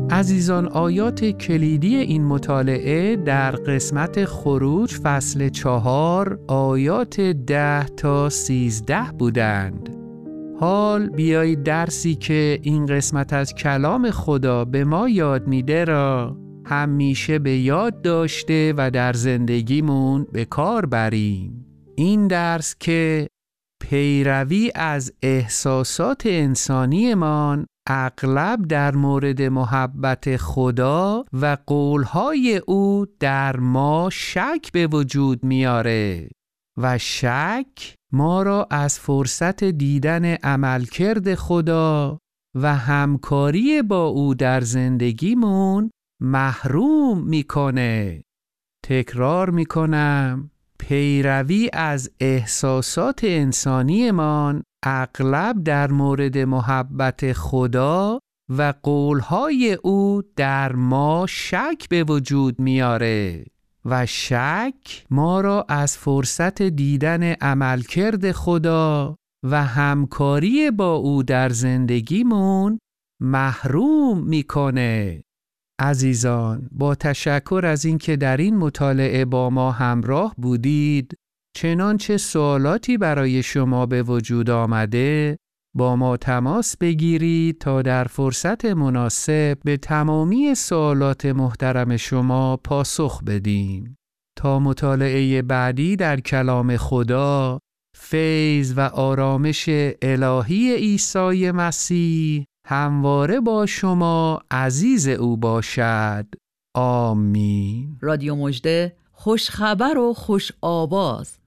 عزیزان، آیات کلیدی این مطالعه در قسمت خروج فصل 4 آیات 10 تا 13 بودند. حال بیایید درسی که این قسمت از کلام خدا به ما یاد میده را همیشه به یاد داشته و در زندگیمون به کار بریم. این درس که پیروی از احساسات انسانیمان اغلب در مورد محبت خدا و قولهای او در ما شک به وجود میاره و شک ما را از فرصت دیدن عملکرد خدا و همکاری با او در زندگیمون محروم میکنه. تکرار میکنم، پیروی از احساسات انسانیمان اغلب در مورد محبت خدا و قولهای او در ما شک به وجود میاره و شک ما را از فرصت دیدن عملکرد خدا و همکاری با او در زندگیمون محروم میکنه. عزیزان، با تشکر از اینکه در این مطالعه با ما همراه بودید، چنانچه سوالاتی برای شما به وجود آمده با ما تماس بگیرید تا در فرصت مناسب به تمامی سوالات محترم شما پاسخ بدیم. تا مطالعه بعدی در کلام خدا، فیض و آرامش الهی عیسی مسیح همواره با شما عزیز او باشد. آمین. رادیو مژده، خوش خبر و خوش آواز.